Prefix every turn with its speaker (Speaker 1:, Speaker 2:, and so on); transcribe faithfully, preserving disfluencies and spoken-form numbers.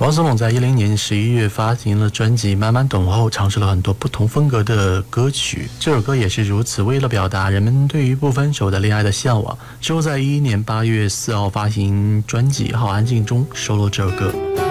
Speaker 1: 王思龙在一零年十一月发行了专辑《慢慢懂》后，尝试了很多不同风格的歌曲。这首歌也是如此，为了表达人们对于不分手的恋爱的向往。之后在一一年八月四号发行专辑《好安静》中收录这首歌。